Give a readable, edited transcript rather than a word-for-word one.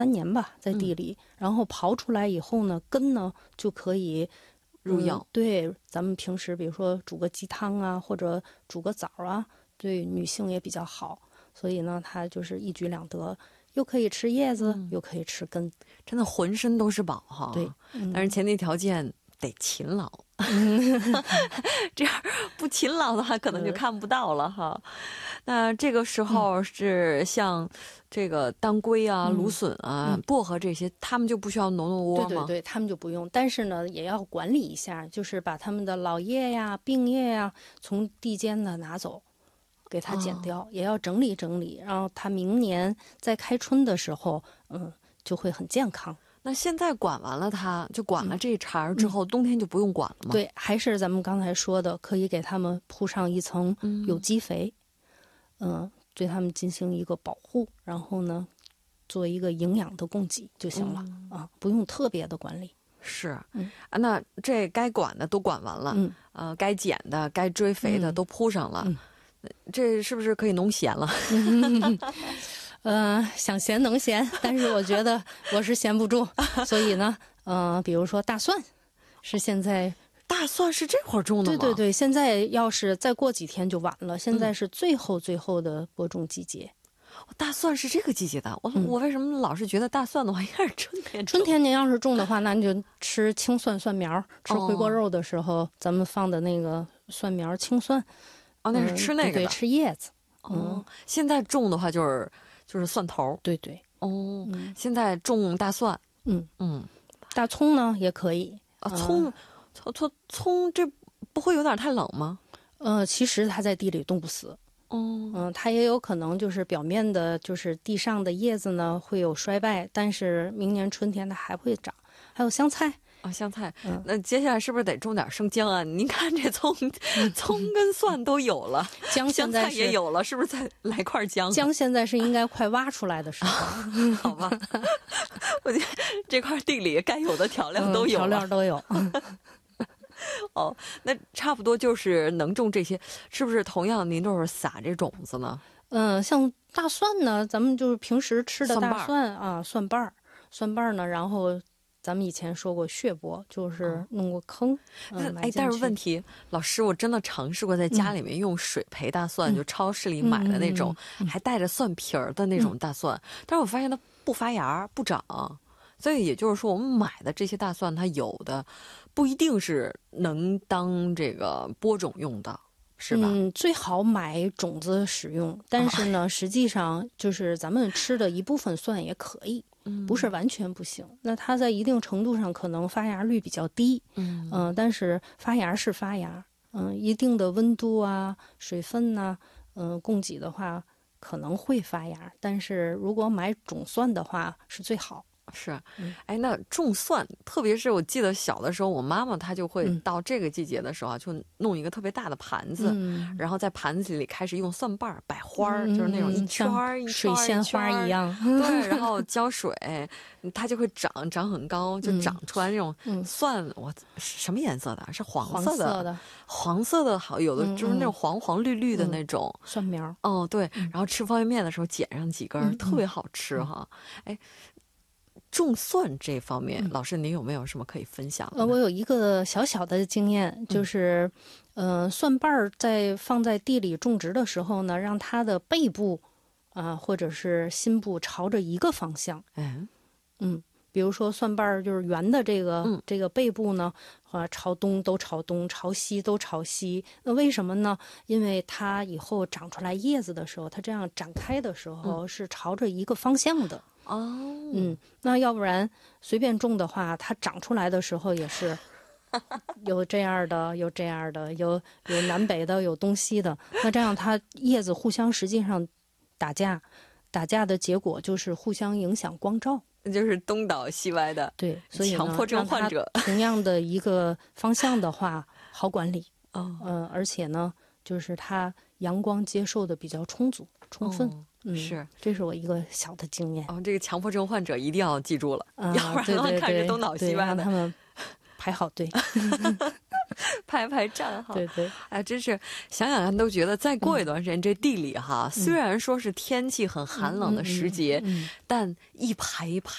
年吧，在地里，然后刨出来以后呢，根呢就可以入药。 对，咱们平时比如说煮个鸡汤啊，或者煮个枣啊，对女性也比较好。所以呢，它就是一举两得，又可以吃叶子，又可以吃根， 真的浑身都是宝哈。 对， 但是前提条件得勤劳。这样不勤劳的话可能就看不到了哈。那这个时候是像这个当归啊、芦笋啊、薄荷这些，他们就不需要挪窝吗？ 对对对，他们就不用，但是呢也要管理一下，就是把他们的老叶呀、病叶呀从地间呢拿走，给它剪掉，也要整理整理，然后它明年在开春的时候就会很健康。 那现在管完了它，就管了这一茬之后，冬天就不用管了吗？ 对，还是咱们刚才说的，可以给它们铺上一层有机肥，对它们进行一个保护，然后呢做一个营养的供给就行了啊，不用特别的管理。 是那这该管的都管完了，该剪的、该追肥的都铺上了，这是不是可以农闲了？ 想闲能闲，但是我觉得我是闲不住，所以呢，比如说大蒜，是现在大蒜是这会儿种的吗？ 对对对，现在要是再过几天就晚了，现在是最后的播种季节。 大蒜是这个季节的，我为什么老是觉得大蒜的话应该是春天？ 春天您要是种的话，那你就吃青蒜蒜苗，吃回锅肉的时候，咱们放的那个蒜苗青蒜。 那是吃那个的， 对，吃叶子。 现在种的话就是蒜头。 对对。 现在种大蒜。 大葱呢也可以。 葱这不会有点太冷吗？ 其实它在地里冻不死。它也有可能就是表面的，就是地上的叶子呢会有衰败，但是明年春天它还会长。还有香菜。 香菜。那接下来是不是得种点生姜啊？您看这葱跟蒜都有了， 姜现在香菜也有了，是不是再来块姜？ 姜现在是应该快挖出来的时候。 好吧，我觉得这块地里该有的调料都有了， 调料都有。 那差不多就是能种这些，是不是同样您都是撒这种子呢？ 像大蒜呢，咱们就是平时吃的大蒜啊，蒜瓣呢，然后咱们以前说过血泊，就是弄个坑。 但是问题，老师，我真的尝试过在家里面用水培大蒜，就超市里买的那种，还带着蒜皮儿的那种大蒜，但是我发现它不发芽不长。所以也就是说，我们买的这些大蒜，它有的不一定是能当这个播种用的，是吧？ 最好买种子使用，但是呢，实际上就是咱们吃的一部分蒜也可以，不是完全不行。那它在一定程度上可能发芽率比较低，但是发芽是发芽，一定的温度啊、水分呐，供给的话可能会发芽，但是如果买种蒜的话是最好。 是，那种蒜，特别是我记得小的时候，我妈妈她就会到这个季节的时候就弄一个特别大的盘子，然后在盘子里开始用蒜瓣摆花，就是那种一圈一圈水仙花一样， 对，然后浇水，它就会长很高，就长出来那种蒜。我什么颜色的？是黄色的，黄色的好，有的就是那种黄黄绿绿的那种蒜苗。 对，然后吃方便面的时候剪上几根，特别好吃哈。种蒜这方面，老师您有没有什么可以分享的？ 我有一个小小的经验，就是蒜瓣放在地里种植的时候呢，让它的背部或者是心部朝着一个方向。比如说蒜瓣就是圆的这个背部呢，朝东都朝东，朝西都朝西。那为什么呢？因为它以后长出来叶子的时候，它这样展开的时候是朝着一个方向的。那要不然随便种的话，它长出来的时候也是有这样的，有这样的，有南北的，有东西的。那这样它叶子互相实际上打架的结果就是互相影响光照， 就是东倒西歪的。 对，所以强迫症患者同样的一个方向的话好管理。而且呢，就是它阳光接受的比较充足充分。 是， 这是我一个小的经验。 这个强迫症患者一定要记住了，要不然的话看着东倒西歪的。 让他们排好队， 排站哈。 对对， 真是想想都觉得再过一段时间，这地里哈，虽然说是天气很寒冷的时节，但一排一排